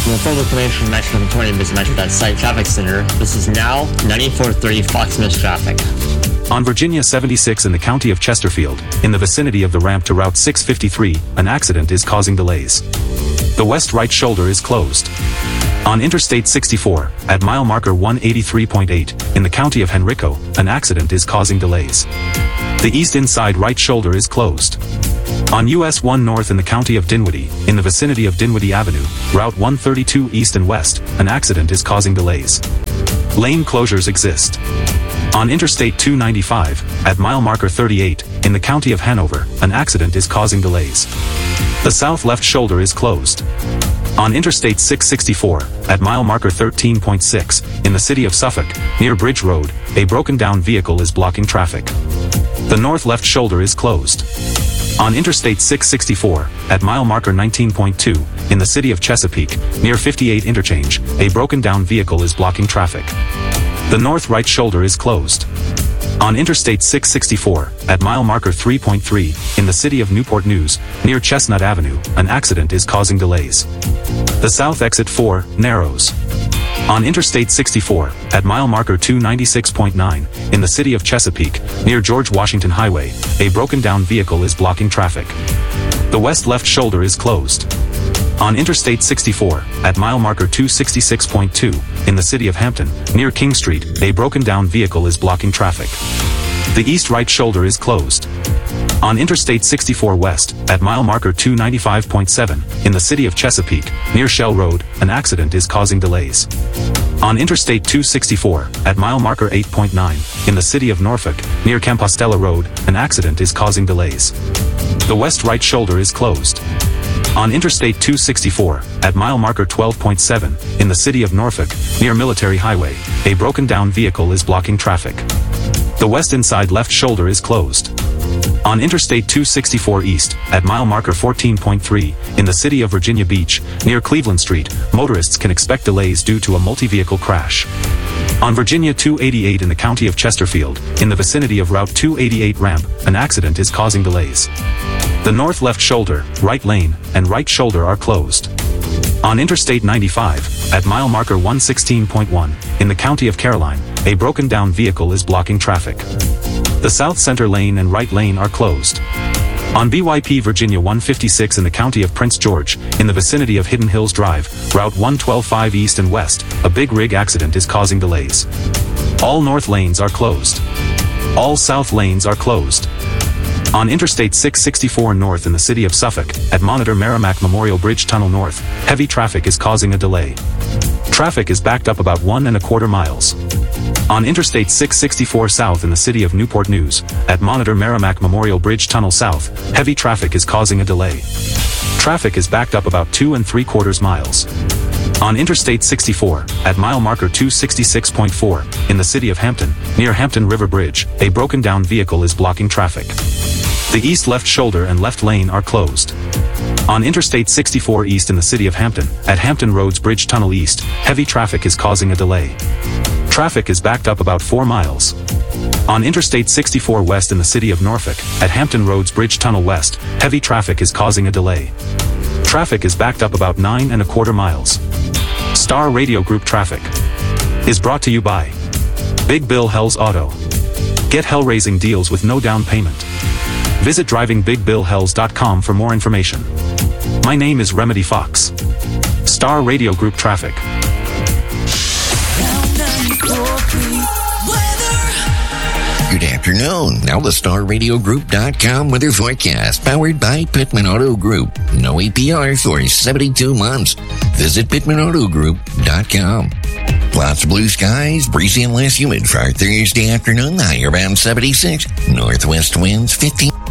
For further information from Metro 20, visit Metro.site Traffic Center. This is now 9430 Fox Mills traffic. On Virginia 76 in the county of Chesterfield, in the vicinity of the ramp to Route 653, an accident is causing delays. The west right shoulder is closed. On Interstate 64, at mile marker 183.8, in the county of Henrico, an accident is causing delays. The east inside right shoulder is closed. On US 1 North in the county of Dinwiddie, in the vicinity of Dinwiddie Avenue, Route 132 East and West, an accident is causing delays. Lane closures exist. On Interstate 295, at mile marker 38, in the county of Hanover, an accident is causing delays. The south left shoulder is closed. On Interstate 664, at mile marker 13.6, in the city of Suffolk, near Bridge Road, a broken-down vehicle is blocking traffic. The north left shoulder is closed. On Interstate 664, at mile marker 19.2, in the city of Chesapeake, near 58 Interchange, a broken-down vehicle is blocking traffic. The north right shoulder is closed. On Interstate 664, at mile marker 3.3, in the city of Newport News, near Chestnut Avenue, an accident is causing delays. The south exit 4 narrows. On Interstate 64, at mile marker 296.9, in the city of Chesapeake, near George Washington Highway, a broken-down vehicle is blocking traffic. The west left shoulder is closed. On Interstate 64, at mile marker 266.2, in the city of Hampton, near King Street, a broken-down vehicle is blocking traffic. The east right shoulder is closed. On Interstate 64 West, at mile marker 295.7, in the city of Chesapeake, near Shell Road, an accident is causing delays. On Interstate 264, at mile marker 8.9, in the city of Norfolk, near Compostela Road, an accident is causing delays. The west right shoulder is closed. On Interstate 264, at mile marker 12.7, in the city of Norfolk, near Military Highway, a broken-down vehicle is blocking traffic. The west inside left shoulder is closed. On Interstate 264 East, at mile marker 14.3, in the city of Virginia Beach, near Cleveland Street, motorists can expect delays due to a multi-vehicle crash. On Virginia 288 in the county of Chesterfield, in the vicinity of Route 288 ramp, an accident is causing delays. The north left shoulder, right lane, and right shoulder are closed. On Interstate 95, at mile marker 116.1, in the county of Caroline, a broken-down vehicle is blocking traffic. The south center lane and right lane are closed. On BYP Virginia 156 in the county of Prince George, in the vicinity of Hidden Hills Drive, Route 112.5 East and West, a big rig accident is causing delays. All north lanes are closed. All south lanes are closed. On Interstate 664 North in the city of Suffolk, at Monitor Merrimack Memorial Bridge Tunnel North, heavy traffic is causing a delay. Traffic is backed up about 1¼ miles. On Interstate 664 South in the city of Newport News, at Monitor Merrimack Memorial Bridge Tunnel South, heavy traffic is causing a delay. Traffic is backed up about 2¾ miles. On Interstate 64, at mile marker 266.4, in the city of Hampton, near Hampton River Bridge, a broken-down vehicle is blocking traffic. The east left shoulder and left lane are closed. On Interstate 64 East in the city of Hampton, at Hampton Roads Bridge Tunnel East, heavy traffic is causing a delay. Traffic is backed up about 4 miles. On Interstate 64 West in the city of Norfolk, at Hampton Roads Bridge Tunnel West, heavy traffic is causing a delay. Traffic is backed up about 9¼ miles. Star Radio Group Traffic is brought to you by Big Bill Hells Auto. Get hell-raising deals with no down payment. Visit drivingbigbillhells.com for more information. My name is Remedy Fox. Star Radio Group Traffic. Good afternoon. Now the StarRadioGroup.com weather forecast, powered by Pittman Auto Group. No APR for 72 months. Visit PittmanAutoGroup.com. Lots of blue skies, breezy and less humid for our Thursday afternoon. High around 76. Northwest winds 15.